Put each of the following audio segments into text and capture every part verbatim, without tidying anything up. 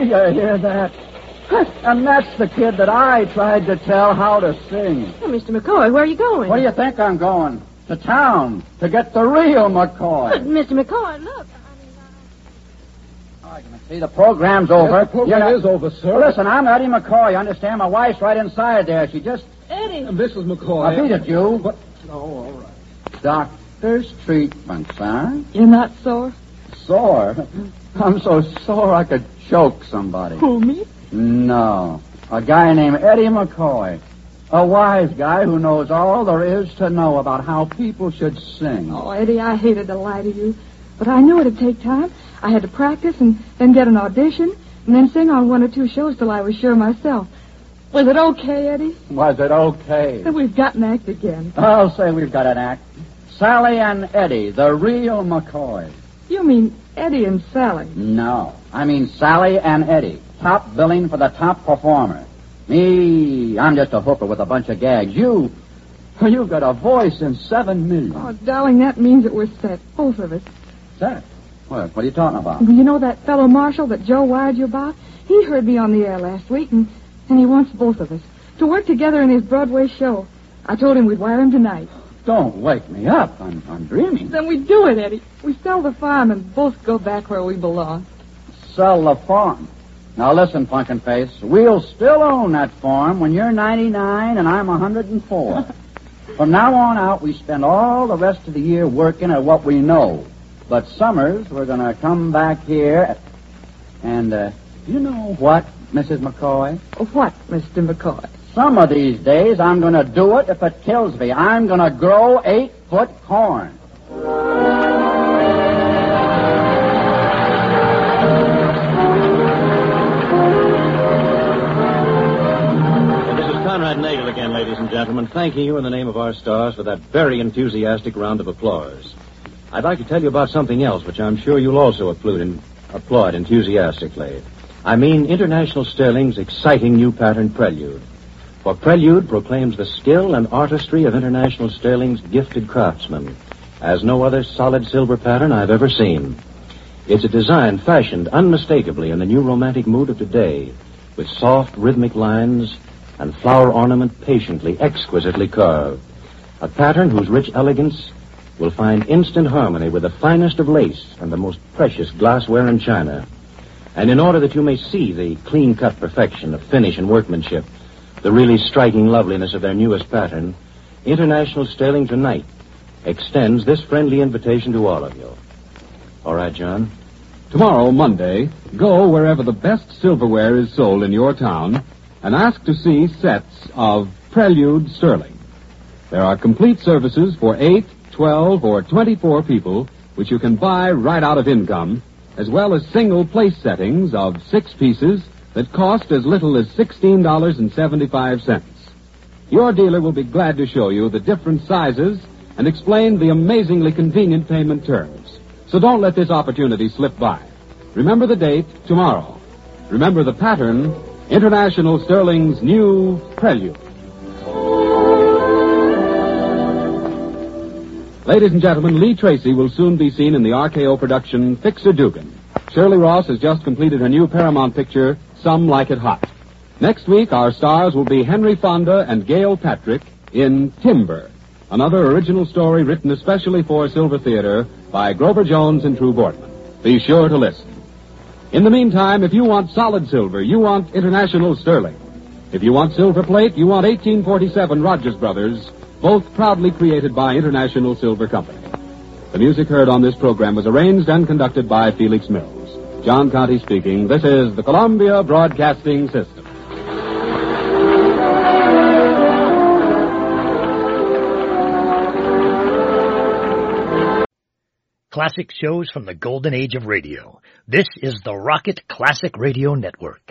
you hear that? And that's the kid that I tried to tell how to sing. Oh, Mister McCoy, where are you going? Where do you think I'm going? To town, to get the real McCoy. But, Mister McCoy, look. Oh, you can see the program's over. Yes, the program You're is over, sir. Well, listen, I'm Eddie McCoy. You understand? My wife's right inside there. She just... Eddie. Uh, Missus McCoy. I beat it, you. But, no, all right. Doctor's treatment, huh? You're not sore? Sore? I'm so sore I could choke somebody. Who, me? No. A guy named Eddie McCoy. A wise guy who knows all there is to know about how people should sing. Oh, Eddie, I hated to lie to you. But I knew it'd take time. I had to practice and then get an audition and then sing on one or two shows till I was sure myself. Was it okay, Eddie? Was it okay? Then we've got an act again. I'll say we've got an act. Sally and Eddie, the real McCoys. You mean Eddie and Sally? No. I mean Sally and Eddie. Top billing for the top performer. Me, I'm just a hooker with a bunch of gags. You, you've got a voice in seven million. Oh, darling, that means that we're set, both of us. Set? What, what are you talking about? You know that fellow Marshall that Joe wired you about? He heard me on the air last week, and, and he wants both of us to work together in his Broadway show. I told him we'd wire him tonight. Don't wake me up. I'm, I'm dreaming. Then we do it, Eddie. We sell the farm and both go back where we belong. Sell the farm? Now listen, Punkin Face, we'll still own that farm when you're ninety-nine and I'm one hundred four. From now on out, we spend all the rest of the year working at what we know. But summers, we're going to come back here and, uh, you know what, Missus McCoy? What, Mister McCoy? Some of these days, I'm going to do it if it kills me. I'm going to grow eight-foot corn. Conrad Nagel again, ladies and gentlemen, thanking you in the name of our stars for that very enthusiastic round of applause. I'd like to tell you about something else, which I'm sure you'll also applaud, in, applaud enthusiastically. I mean International Sterling's exciting new pattern Prelude. For Prelude proclaims the skill and artistry of International Sterling's gifted craftsmen, as no other solid silver pattern I've ever seen. It's a design fashioned unmistakably in the new romantic mood of today, with soft rhythmic lines and flower ornament patiently, exquisitely carved. A pattern whose rich elegance will find instant harmony with the finest of lace and the most precious glassware and china. And in order that you may see the clean-cut perfection of finish and workmanship, the really striking loveliness of their newest pattern, International Sterling tonight extends this friendly invitation to all of you. All right, John? Tomorrow, Monday, go wherever the best silverware is sold in your town and ask to see sets of Prelude Sterling. There are complete services for eight, twelve, or twenty-four people, which you can buy right out of income, as well as single place settings of six pieces that cost as little as sixteen dollars and seventy-five cents. Your dealer will be glad to show you the different sizes and explain the amazingly convenient payment terms. So don't let this opportunity slip by. Remember the date, tomorrow. Remember the pattern, International Sterling's new Prelude. Ladies and gentlemen, Lee Tracy will soon be seen in the R K O production Fixer Dugan. Shirley Ross has just completed her new Paramount picture, Some Like It Hot. Next week, our stars will be Henry Fonda and Gail Patrick in Timber, another original story written especially for Silver Theater by Grover Jones and True Boardman. Be sure to listen. In the meantime, if you want solid silver, you want International Sterling. If you want silver plate, you want eighteen forty-seven Rogers Brothers, both proudly created by International Silver Company. The music heard on this program was arranged and conducted by Felix Mills. John Conte speaking. This is the Columbia Broadcasting System. Classic shows from the golden age of radio. This is the Rocket Classic Radio Network.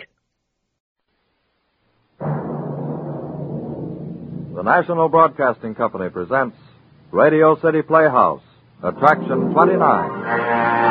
The National Broadcasting Company presents Radio City Playhouse, Attraction twenty-nine.